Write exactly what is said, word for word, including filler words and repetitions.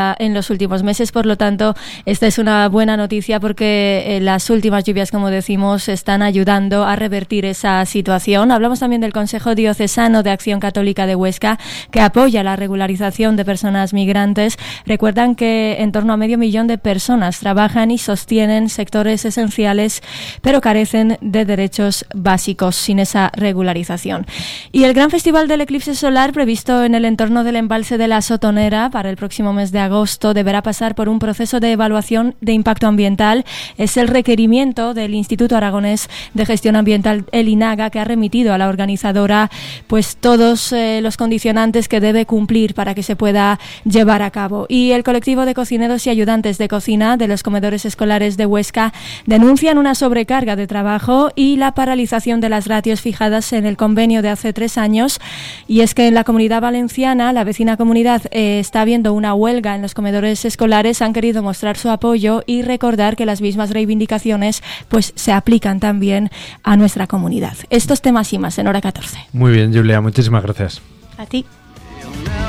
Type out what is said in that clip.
en los últimos meses. Por lo tanto, esta es una buena noticia porque eh, las últimas lluvias, como decimos, están ayudando a revertir esa situación. Hablamos también del Consejo Diocesano de Acción Católica de Huesca, que apoya la regularización de personas migrantes. Recuerdan que en torno a medio millón de personas trabajan y sostienen sectores esenciales, pero carecen de derechos básicos sin esa regularización. Y el gran festival del eclipse solar previsto en el entorno del embalse de la Sotonera para el próximo mes de agosto deberá pasar por un proceso de evaluación de impacto ambiental. Es el requerimiento del Instituto Aragonés de Gestión Ambiental, el INAGA, que ha remitido a la organizadora pues todos eh, los condicionantes que debe cumplir para que se pueda llevar a cabo. Y el colectivo de cocineros y ayudantes de cocina de los comedores escolares de Huesca denuncian una sobrecarga de trabajo y la paralización de las ratios fijadas en el convenio de hace tres años. Y es que en la Comunidad Valenciana, la vecina comunidad, eh, está habiendo una huelga en los comedores escolares. Han querido mostrar su apoyo y recordar que las mismas reivindicaciones pues se aplican también a nuestra comunidad. Estos temas y más en Hora catorce. Muy bien, Julia, muchísimas gracias. A ti.